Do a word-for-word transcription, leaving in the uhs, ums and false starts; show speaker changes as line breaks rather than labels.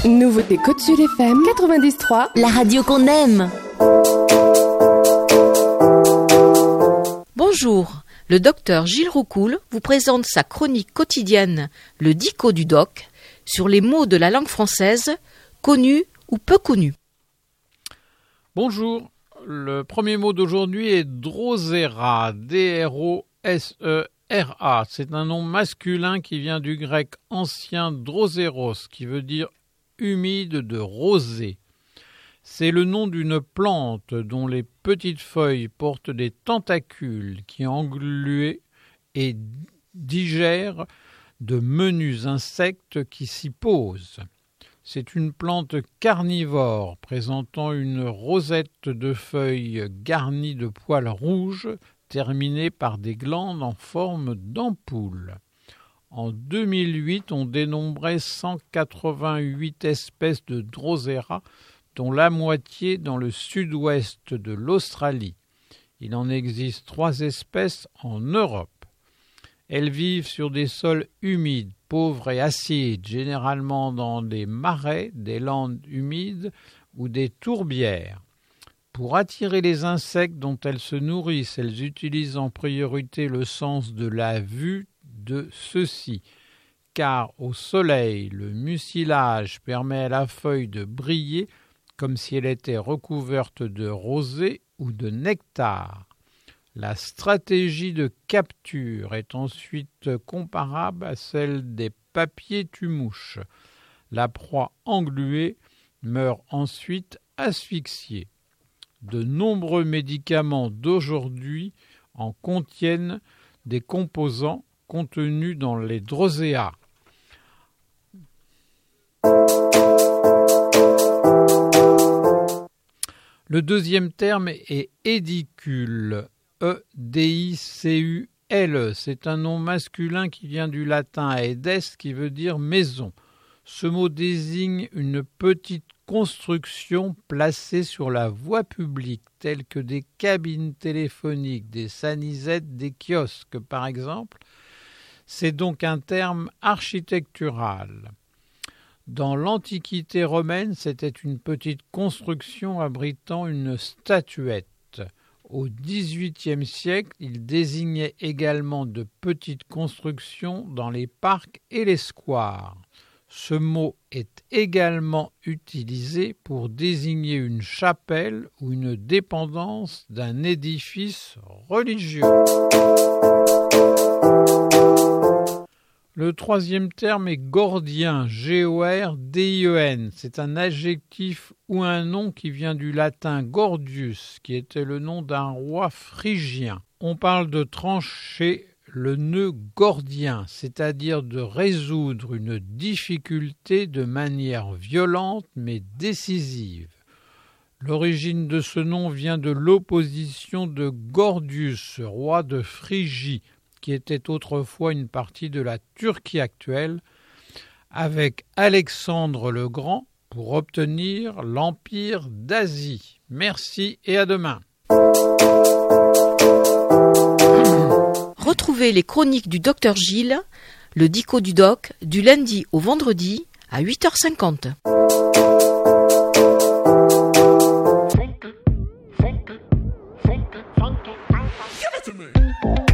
Nouveauté Côte Sud F M quatre-vingt-dix trois,
la radio qu'on aime.
Bonjour, le docteur Gilles Roucoul vous présente sa chronique quotidienne, le Dico du doc, sur les mots de la langue française, connus ou peu connus.
Bonjour, le premier mot d'aujourd'hui est Drosera, D R O S E R A. C'est un nom masculin qui vient du grec ancien droséros, qui veut dire humide de rosée. C'est le nom d'une plante dont les petites feuilles portent des tentacules qui engluent et digèrent de menus insectes qui s'y posent. C'est une plante carnivore présentant une rosette de feuilles garnies de poils rouges terminées par des glandes en forme d'ampoule. En deux mille huit, on dénombrait cent quatre-vingt-huit espèces de Drosera, dont la moitié dans le sud-ouest de l'Australie. Il en existe trois espèces en Europe. Elles vivent sur des sols humides, pauvres et acides, généralement dans des marais, des landes humides ou des tourbières. Pour attirer les insectes dont elles se nourrissent, elles utilisent en priorité le sens de la vue de ceux-ci, car au soleil, le mucilage permet à la feuille de briller comme si elle était recouverte de rosée ou de nectar. La stratégie de capture est ensuite comparable à celle des papiers-tumouches. La proie engluée meurt ensuite asphyxiée. De nombreux médicaments d'aujourd'hui en contiennent des composants contenus dans les droséas. Le deuxième terme est édicule, E D I C U L. C'est un nom masculin qui vient du latin edes, qui veut dire maison. Ce mot désigne une petite construction placée sur la voie publique, telle que des cabines téléphoniques, des sanisettes, des kiosques par exemple. C'est donc un terme architectural. Dans l'Antiquité romaine, c'était une petite construction abritant une statuette. Au dix-huitième siècle, il désignait également de petites constructions dans les parcs et les squares. Ce mot est également utilisé pour désigner une chapelle ou une dépendance d'un édifice religieux. Le troisième terme est gordien, G O R D I E N. C'est un adjectif ou un nom qui vient du latin Gordius, qui était le nom d'un roi phrygien. On parle de trancher le nœud gordien, c'est-à-dire de résoudre une difficulté de manière violente mais décisive. L'origine de ce nom vient de l'opposition de Gordius, roi de Phrygie, qui était autrefois une partie de la Turquie actuelle, avec Alexandre le Grand pour obtenir l'Empire d'Asie. Merci et à demain.
Retrouvez les chroniques du docteur Gilles, le Dico du doc, du lundi au vendredi à huit heures cinquante.